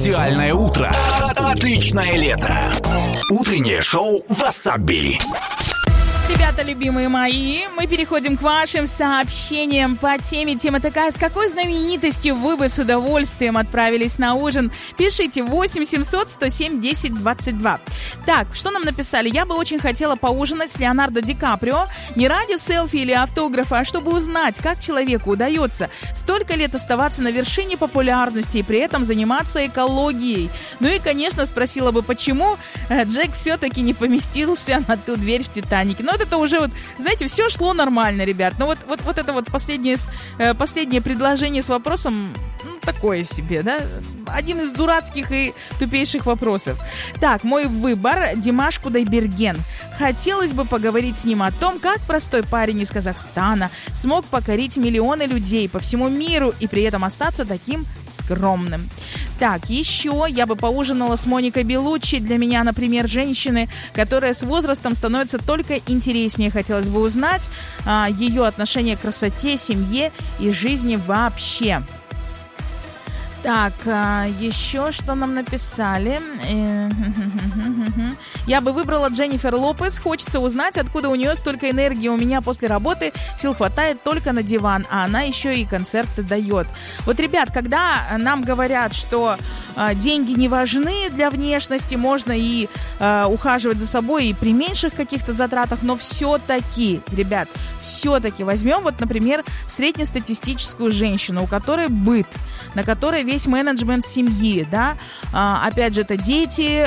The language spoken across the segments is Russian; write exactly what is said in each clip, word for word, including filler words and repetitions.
Идеальное утро. Отличное лето. Утреннее шоу «Васаби». Ребята, любимые мои, мы переходим к вашим сообщениям по теме. Тема такая: с какой знаменитостью вы бы с удовольствием отправились на ужин? Пишите восемь семьсот сто семь десять двадцать два. Так, что нам написали? Я бы очень хотела поужинать с Леонардо Ди Каприо не ради селфи или автографа, а чтобы узнать, как человеку удается столько лет оставаться на вершине популярности и при этом заниматься экологией. Ну и, конечно, спросила бы, почему Джек все-таки не поместился на ту дверь в «Титанике». Но вот это уже вот, знаете, все шло нормально, ребят. Но вот, вот, вот это вот последнее, последнее предложение с вопросом, ну, такое себе, да? Один из дурацких и тупейших вопросов. Так, мой выбор — Димаш Кудайберген. Хотелось бы поговорить с ним о том, как простой парень из Казахстана смог покорить миллионы людей по всему миру и при этом остаться таким скромным. Так, еще я бы поужинала с Моникой Белуччи. Для меня, например, женщины, которая с возрастом становится только интереснее. Хотелось бы узнать а, ее отношение к красоте, семье и жизни вообще. Так, еще что нам написали? Я бы выбрала Дженнифер Лопес. Хочется узнать, откуда у нее столько энергии. У меня после работы сил хватает только на диван, а она еще и концерты дает. Вот, ребят, когда нам говорят, что деньги не важны для внешности, можно и э, ухаживать за собой и при меньших каких-то затратах, но все-таки, ребят, все-таки возьмем вот, например, среднестатистическую женщину, у которой быт, на которой весь менеджмент семьи, да, а, опять же, это дети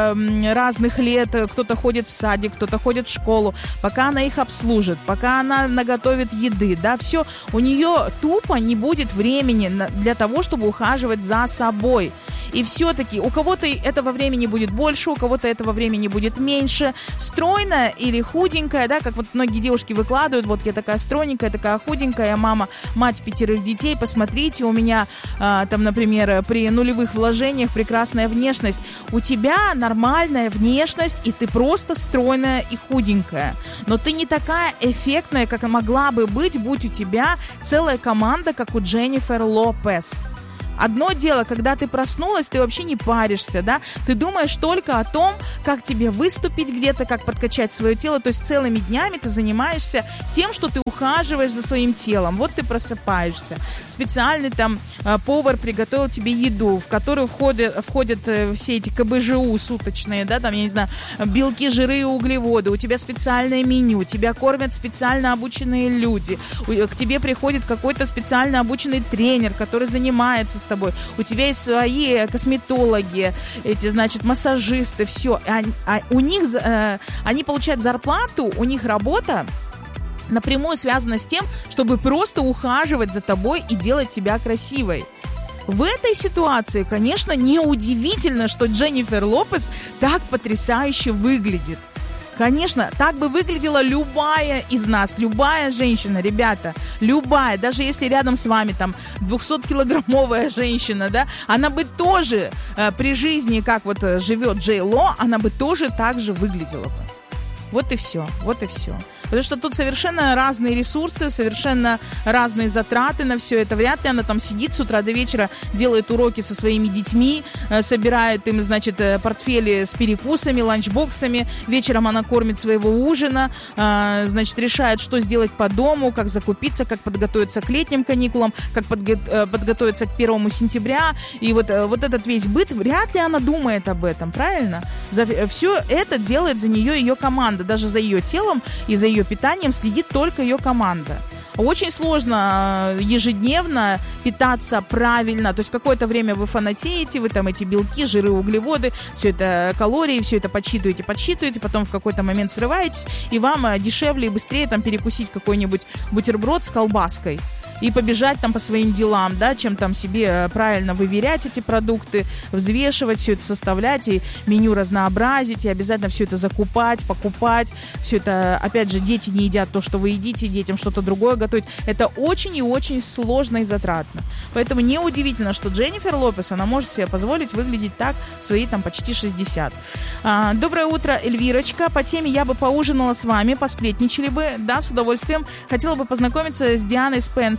э, разных лет, кто-то ходит в садик, кто-то ходит в школу, пока она их обслужит, пока она наготовит еды, да, все, у нее тупо не будет времени для того, чтобы ухаживать за собой. И все-таки у кого-то этого времени будет больше, у кого-то этого времени будет меньше. Стройная или худенькая, да, как вот многие девушки выкладывают, вот я такая стройненькая, такая худенькая, мама, мать пятерых детей, посмотрите, у меня э, там, например, при нулевых вложениях прекрасная внешность. У тебя нормальная внешность, и ты просто стройная и худенькая. Но ты не такая эффектная, как могла бы быть, будь у тебя целая команда, как у Дженнифер Лопес. Одно дело, когда ты проснулась, ты вообще не паришься, да? Ты думаешь только о том, как тебе выступить где-то, как подкачать свое тело. То есть целыми днями ты занимаешься тем, что ты ухаживаешь за своим телом. Вот ты просыпаешься. Специальный там повар приготовил тебе еду, в которую входят, входят все эти ка бэ жэ у суточные, да, там, я не знаю, белки, жиры и углеводы. У тебя специальное меню, тебя кормят специально обученные люди. К тебе приходит какой-то специально обученный тренер, который занимается с тобой. У тебя есть свои косметологи, эти, значит, массажисты, все. А, а у них, э, они получают зарплату, у них работа напрямую связана с тем, чтобы просто ухаживать за тобой и делать тебя красивой. В этой ситуации, конечно, неудивительно, что Дженнифер Лопес так потрясающе выглядит. Конечно, так бы выглядела любая из нас, любая женщина, ребята, любая, даже если рядом с вами там двухсоткилограммовая женщина, да, она бы тоже э, при жизни, как вот э, живет Джей Ло, она бы тоже так же выглядела бы. Вот и все, вот и все. Потому что тут совершенно разные ресурсы, совершенно разные затраты на все это. Вряд ли она там сидит с утра до вечера, делает уроки со своими детьми, собирает им, значит, портфели с перекусами, ланчбоксами. Вечером она кормит своего ужина, значит, решает, что сделать по дому, как закупиться, как подготовиться к летним каникулам, как подго- подготовиться к первому сентября. И вот, вот этот весь быт, вряд ли она думает об этом, правильно? За, все это делает за нее ее команда. Даже за ее телом и за ее питанием следит только ее команда. Очень сложно ежедневно питаться правильно. То есть какое-то время вы фанатеете, вы там эти белки, жиры, углеводы, все это калории, все это подсчитываете, подсчитываете, потом в какой-то момент срываетесь, и вам дешевле и быстрее там перекусить какой-нибудь бутерброд с колбаской и побежать там по своим делам, да, чем там себе правильно выверять эти продукты, взвешивать, все это составлять, и меню разнообразить, и обязательно все это закупать, покупать. Все это, опять же, дети не едят то, что вы едите, детям что-то другое готовить. Это очень и очень сложно и затратно. Поэтому неудивительно, что Дженнифер Лопес, она может себе позволить выглядеть так в свои там почти шестьдесят. А, доброе утро, Эльвирочка. По теме я бы поужинала с вами, посплетничали бы, да, с удовольствием. Хотела бы познакомиться с Дианой Спенсер.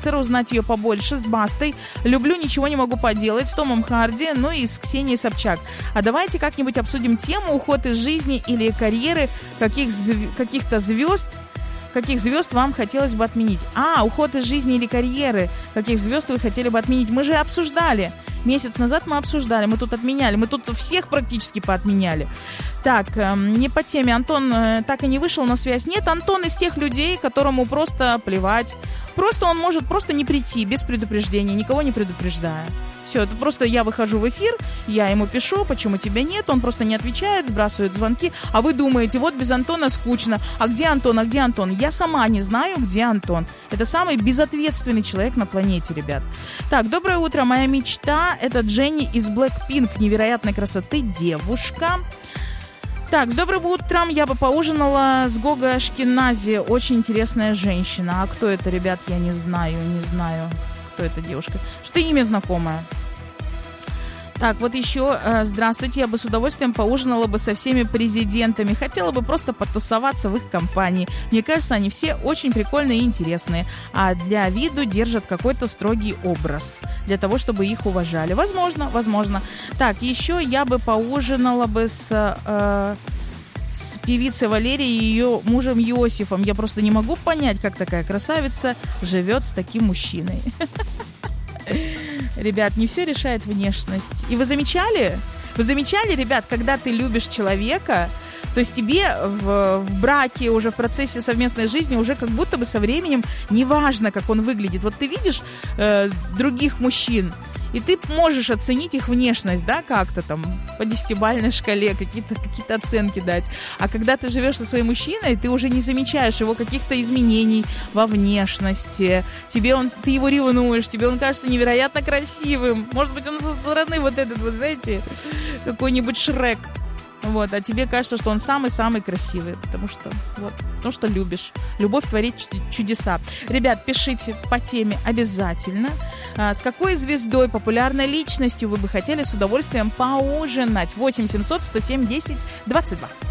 продюсера, узнать ее побольше, с Бастой. Люблю, ничего не могу поделать, с Томом Харди, ну и с Ксенией Собчак. А давайте как-нибудь обсудим тему уход из жизни или карьеры каких, каких-то звезд, каких звезд вам хотелось бы отменить. А, уход из жизни или карьеры, каких звезд вы хотели бы отменить. Мы же обсуждали. Месяц назад мы обсуждали, мы тут отменяли, мы тут всех практически поотменяли. Так, э, не по теме. Антон э, так и не вышел на связь. Нет, Антон из тех людей, которому просто плевать. Просто он может просто не прийти без предупреждения, никого не предупреждая. Все, это просто я выхожу в эфир, я ему пишу, почему тебя нет, он просто не отвечает, сбрасывает звонки, а вы думаете, вот без Антона скучно, а где Антон, а где Антон? Я сама не знаю, где Антон. Это самый безответственный человек на планете, ребят. Так, доброе утро, моя мечта — это Дженни из Blackpink, невероятной красоты девушка. Так, с добрым утром, я бы поужинала с Гога Ашкенази, очень интересная женщина. А кто это, ребят, я не знаю, не знаю, кто эта девушка. Что-то имя знакомое. Так, вот еще, э, здравствуйте, я бы с удовольствием поужинала бы со всеми президентами. Хотела бы просто потусоваться в их компании. Мне кажется, они все очень прикольные и интересные. А для виду держат какой-то строгий образ. Для того, чтобы их уважали. Возможно, возможно. Так, еще я бы поужинала бы с... Э, с певицей Валерией и ее мужем Иосифом. Я просто не могу понять, как такая красавица живет с таким мужчиной. Ребят, не все решает внешность. И вы замечали? Вы замечали, ребят, когда ты любишь человека, то есть тебе в, в браке, уже в процессе совместной жизни уже как будто бы со временем не важно, как он выглядит. Вот ты видишь э, других мужчин, и ты можешь оценить их внешность, да, как-то там по десятибалльной шкале, какие-то, какие-то оценки дать. А когда ты живешь со своим мужчиной, ты уже не замечаешь его каких-то изменений во внешности. Тебе он, ты его ревнуешь, тебе он кажется невероятно красивым. Может быть, он со стороны вот этот, вот знаете, какой-нибудь Шрек. Вот, а тебе кажется, что он самый-самый красивый, потому что, вот, потому что любишь. Любовь творит чудеса. Ребят, пишите по теме обязательно. А, с какой звездой, популярной личностью вы бы хотели с удовольствием поужинать? восемь семьсот сто семь десять двадцать два.